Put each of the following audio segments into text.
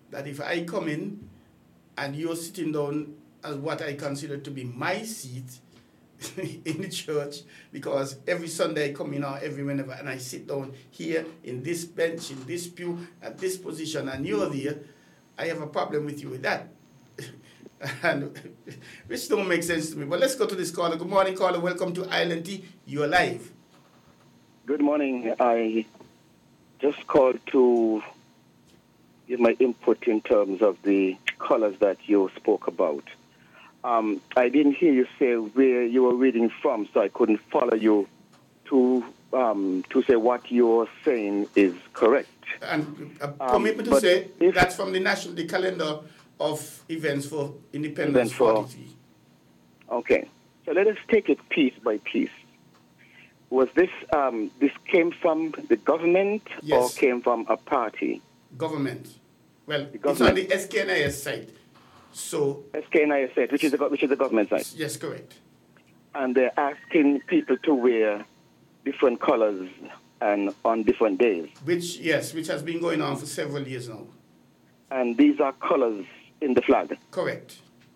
that if I come in and you're sitting down at what I consider to be my seat in the church, because every Sunday I come in or every whenever and I sit down here in this bench, in this pew, at this position, and you're there, I have a problem with you with that. And which don't make sense to me. But let's go to this caller. Good morning, caller. Welcome to Island Tea. You're live. Good morning. I just called to give my input in terms of the colors that you spoke about. I didn't hear you say where you were reading from, so I couldn't follow you to say what you're saying is correct. And permit me to say that's from the calendar of events for Independence 43. Okay, so let us take it piece by piece. Was this this came from the government or came from a party? Government. Well, it's on the SKNIS site. So SKNIS site, which is the government site. Yes, correct. And they're asking people to wear different colors and on different days. Which has been going on for several years now. And these are colors in the flag. Correct.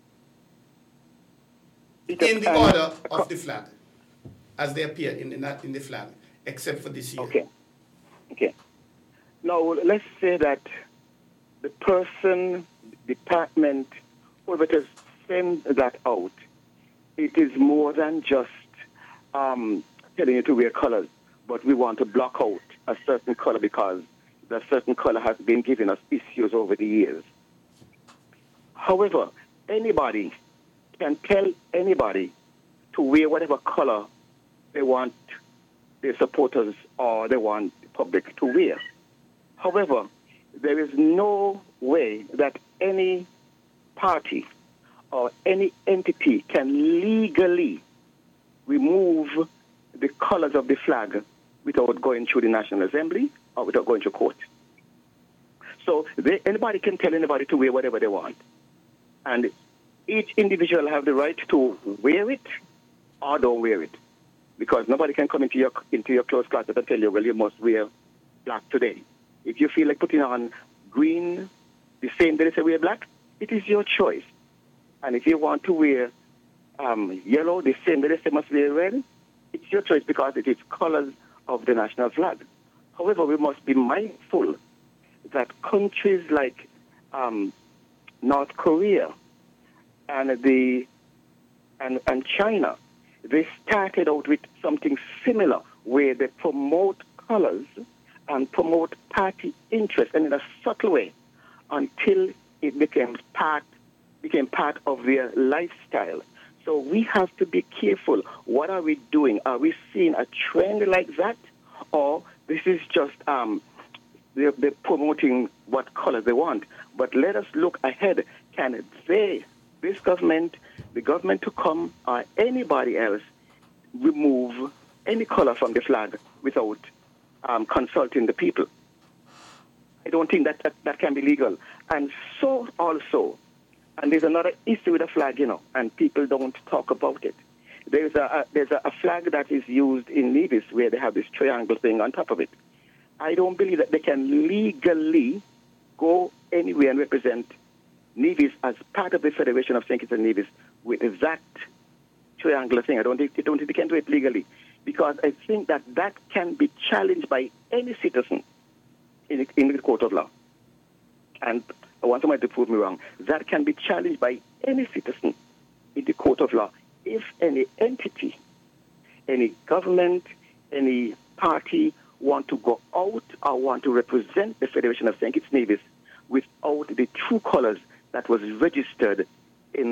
In the order of the flag, as they appear in the flag, except for this year. Okay. Now let's say that the person, department, whoever to send that out, it is more than just telling you to wear colors, but we want to block out a certain color because that certain color has been giving us issues over the years. However, anybody can tell anybody to wear whatever color they want their supporters or they want the public to wear. However, there is no way that any party or any entity can legally remove the colors of the flag without going through the National Assembly or without going to court. So anybody can tell anybody to wear whatever they want. And each individual have the right to wear it or don't wear it. Because nobody can come into your clothes closet and tell you, well, you must wear black today. If you feel like putting on green the same day they say wear black, it is your choice. And if you want to wear yellow the same day they say must wear red, it's your choice because it is colors of the national flag. However, we must be mindful that countries like North Korea and China, they started out with something similar where they promote colors and promote party interest, and in a subtle way, until it became part of their lifestyle. So we have to be careful. What are we doing? Are we seeing a trend like that, or this is just they're promoting what colors they want? But let us look ahead. Can this government, the government to come, or anybody else, remove any color from the flag without consulting the people? I don't think that can be legal. And so also, and there's another issue with the flag, and people don't talk about it. There's a flag that is used in navies where they have this triangle thing on top of it. I don't believe that they can legally go anywhere and represent navies as part of the Federation of St. Kitts and Nevis with that triangular thing. I don't think they can do it legally, because I think that can be challenged by any citizen in the court of law. And I want somebody to prove me wrong. That can be challenged by any citizen in the court of law if any entity, any government, any party want to go out or want to represent the Federation of St. Kitts and Nevis without the true colors that was registered in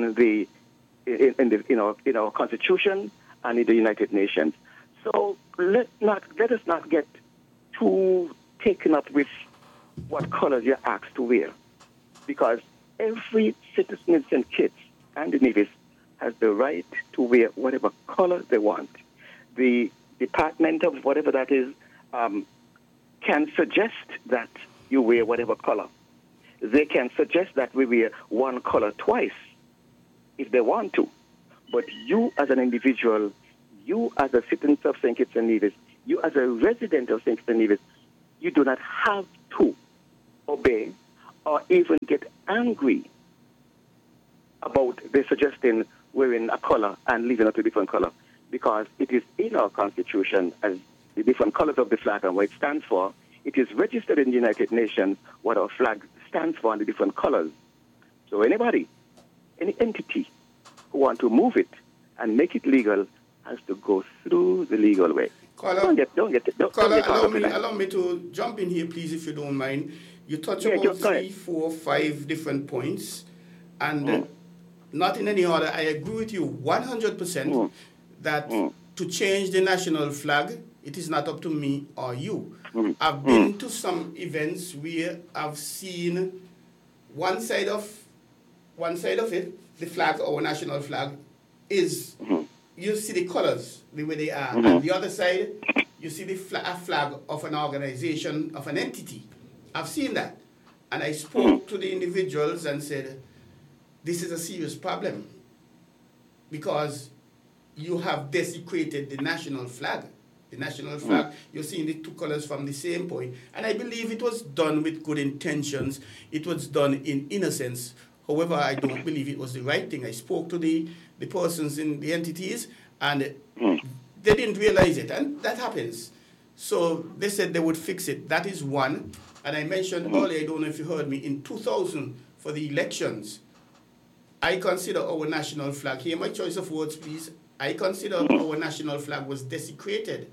our Constitution and in the United Nations. So let us not get too taken up with what colors you're asked to wear, because every citizen in St. Kitts and the Nevis has the right to wear whatever color they want. The department of whatever that is can suggest that you wear whatever color. They can suggest that we wear one color twice if they want to. But you as an individual, you as a citizen of St. Kitts and Nevis, you as a resident of St. Kitts and Nevis, you do not have to obey or even get angry about they suggesting wearing a color and leaving out a different color, because it is in our Constitution as the different colors of the flag and what it stands for. It is registered in the United Nations what our flag stands for and the different colors. So anybody, any entity who want to move it and make it legal has to go through the legal way. Caller, Caller, allow me to jump in here, please, if you don't mind. You touch about 3, 4, 5 different points, and not in any order. I agree with you 100% that to change the national flag, it is not up to me or you. I've been to some events where I've seen one side of it, the flag, our national flag, is you see the colors the way they are, and the other side you see the flag of an organization, of an entity. I've seen that, and I spoke to the individuals and said, this is a serious problem because you have desecrated the national flag. The national flag, you're seeing the two colors from the same point. And I believe it was done with good intentions. It was done in innocence. However, I don't believe it was the right thing. I spoke to the persons in the entities, and they didn't realize it. And that happens. So they said they would fix it. That is one. And I mentioned earlier, I don't know if you heard me, in 2000 for the elections, I consider our national flag, hear my choice of words, please. I consider our national flag was desecrated.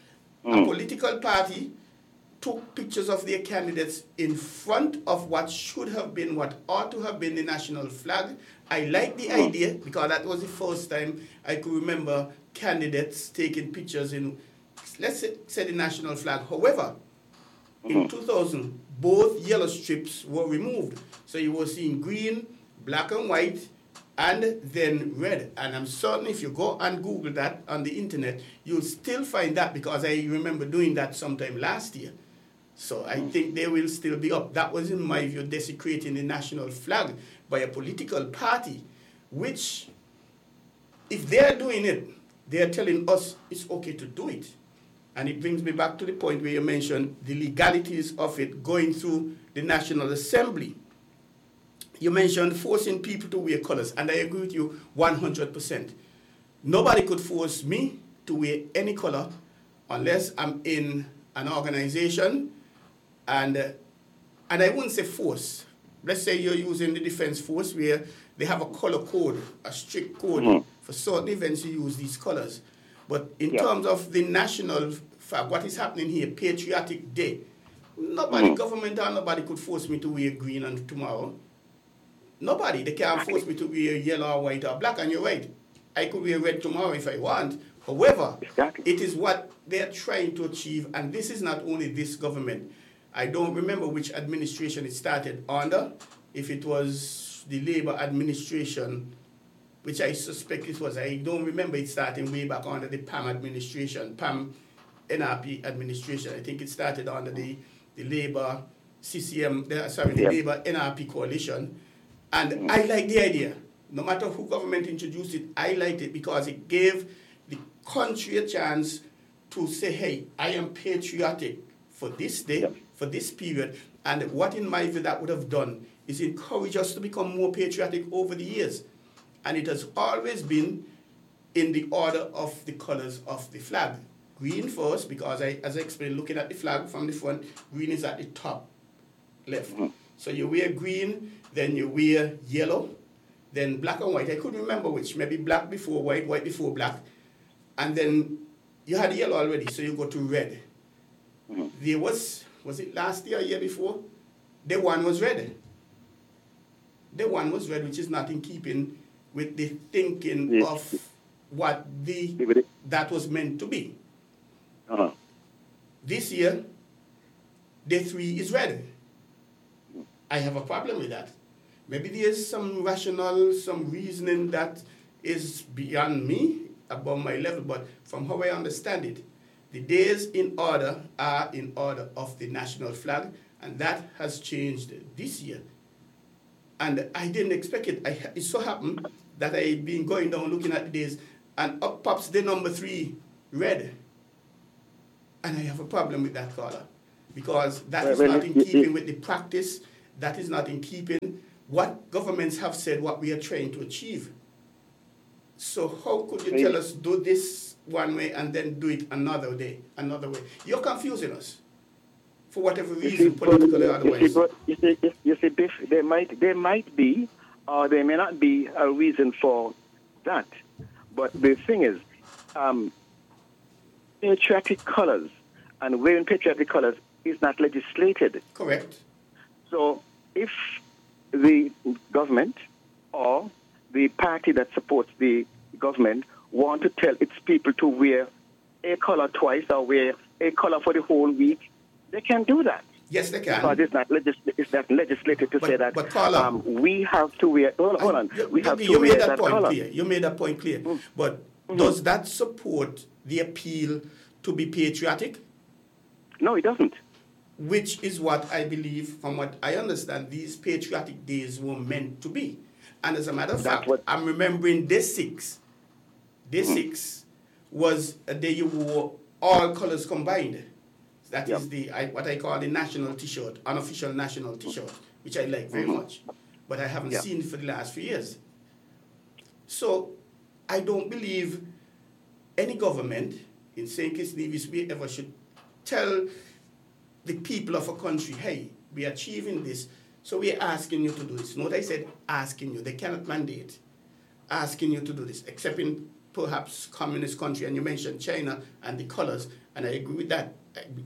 A political party took pictures of their candidates in front of what should have been, what ought to have been the national flag. I like the idea because that was the first time I could remember candidates taking pictures in, let's say the national flag. However, in 2000, both yellow strips were removed. So you were seeing green, black and white, and then red. And I'm certain if you go and Google that on the internet, you'll still find that because I remember doing that sometime last year. So I think they will still be up. That was, in my view, desecrating the national flag by a political party, which, if they're doing it, they're telling us it's okay to do it. And it brings me back to the point where you mentioned the legalities of it going through the National Assembly. You mentioned forcing people to wear colors, and I agree with you 100%. Nobody could force me to wear any color unless I'm in an organization, and I wouldn't say force. Let's say you're using the Defense Force where they have a color code, a strict code. For certain events you use these colors. But in terms of the national flag, what is happening here, Patriotic Day, nobody, government or nobody could force me to wear green on tomorrow. Nobody. They can't force me to wear yellow or white or black, and you're right. I could wear red tomorrow if I want. However, it is what they're trying to achieve, and this is not only this government. I don't remember which administration it started under, if it was the Labour administration, which I suspect it was. I don't remember it starting way back under the PAM administration, PAM NRP administration. I think it started under the Labour CCM, the Labour NRP coalition. And I like the idea. No matter who government introduced it, I liked it because it gave the country a chance to say, hey, I am patriotic for this day, for this period. And what in my view that would have done is encourage us to become more patriotic over the years. And it has always been in the order of the colors of the flag. Green first, because as I explained, looking at the flag from the front, green is at the top left. So you wear green, then you wear yellow, then black and white. I couldn't remember which, maybe black before white, white before black. And then you had yellow already, so you go to red. There was it last year or year before? The one was red. The one was red, which is not in keeping with the thinking of what that was meant to be. This year, the 3 is red. I have a problem with that. Maybe there's some rationale, some reasoning that is beyond me, above my level, but from how I understand it, the days in order are in order of the national flag, and that has changed this year. And I didn't expect it. It so happened that I've been going down looking at the days, and up pops the number 3, red. And I have a problem with that color, because that is not in keeping with the practice that is not in keeping what governments have said what we are trying to achieve. So how could you tell us do this one way and then do it another way? You're confusing us for whatever reason, politically or otherwise. You see, Biff, there might be, or there may not be a reason for that. But the thing is, patriotic colors and wearing patriotic colors is not legislated. Correct. So if the government or the party that supports the government want to tell its people to wear a color twice or wear a color for the whole week, they can do that. Yes, they can. Because it's not legislated to say that we have to wear. Hold on. We have to wear that color. You made that point clear. But does that support the appeal to be patriotic? No, it doesn't. Which is what I believe, from what I understand, these patriotic days were meant to be. And as a matter of fact, I'm remembering Day 6. Day 6 was a day you wore all colors combined. That is what I call the national T-shirt, unofficial national T-shirt, which I like very much. But I haven't seen it for the last few years. So I don't believe any government in St. Kitts Nevis we ever should tell the people of a country, hey, we're achieving this, so we're asking you to do this. Note I said asking you. They cannot mandate asking you to do this, except in perhaps communist country, and you mentioned China and the colors, and I agree with that.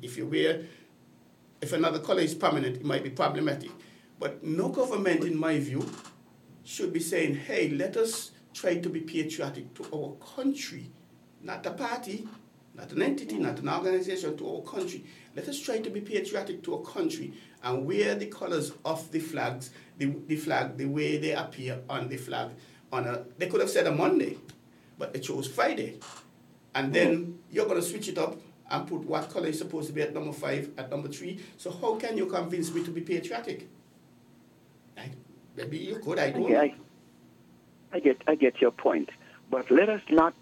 If another color is permanent, it might be problematic. But no government, in my view, should be saying, hey, let us try to be patriotic to our country, not a party, not an entity, not an organization, to our country. Let us try to be patriotic to our country and wear the colors of the flags, the flag, the way they appear on the flag. They could have said a Monday, but they chose Friday. And then you're going to switch it up and put what color is supposed to be at number 5, at number 3. So how can you convince me to be patriotic? Maybe you could, I don't know. I get your point. But let us not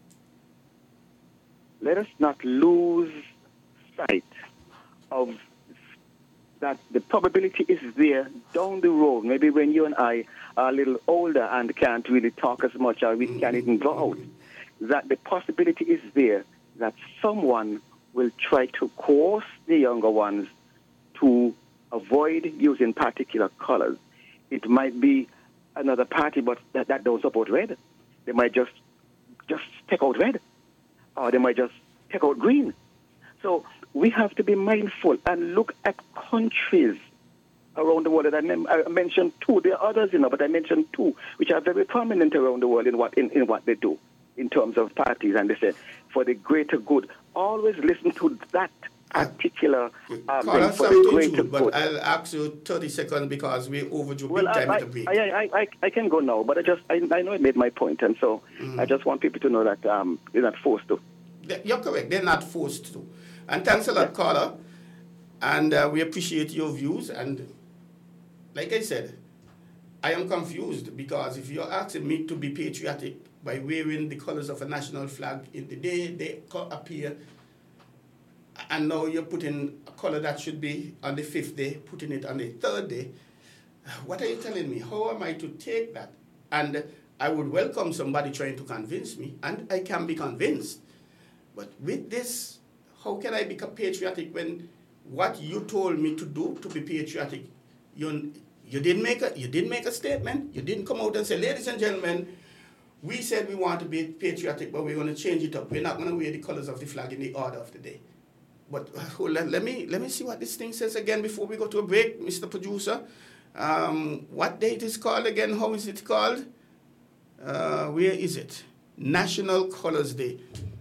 lose sight of that the probability is there down the road, maybe when you and I are a little older and can't really talk as much or we can't even go out, that the possibility is there that someone will try to coerce the younger ones to avoid using particular colors. It might be another party, but that don't support red. They might just take out red, or they might just take out green. So we have to be mindful and look at countries around the world. And I mentioned 2. There are others, but I mentioned 2, which are very prominent around the world in what they do in terms of parties. And they say, for the greater good, always listen to that particular for the greater good. But I'll ask you 30 seconds because we overdrew big time at the break. I can go now, but I know I made my point, and so I just want people to know that they're not forced to. You're correct. They're not forced to. And thanks a lot, caller. And we appreciate your views. And like I said, I am confused because if you're asking me to be patriotic by wearing the colors of a national flag in the day they appear, and now you're putting a color that should be on the 5th day, putting it on the 3rd day, what are you telling me? How am I to take that? And I would welcome somebody trying to convince me, and I can be convinced. But with this, how can I become patriotic when what you told me to do to be patriotic, you didn't make a statement. You didn't come out and say, ladies and gentlemen, we said we want to be patriotic, but we're going to change it up. We're not going to wear the colors of the flag in the order of the day. But let me see what this thing says again before we go to a break, Mr. Producer. What date is called again? How is it called? Where is it? National Colors Day.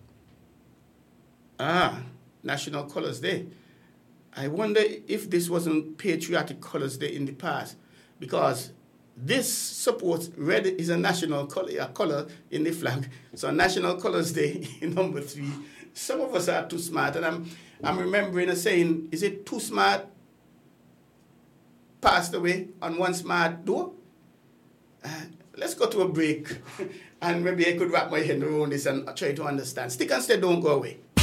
National Colors Day. I wonder if this wasn't Patriotic Colors Day in the past, because this supports red is a national color, a color in the flag. So National Colors Day in number 3. Some of us are too smart, and I'm remembering a saying, is it too smart passed away on one smart door? Let's go to a break, and maybe I could wrap my head around this and try to understand. Stick and stay, don't go away.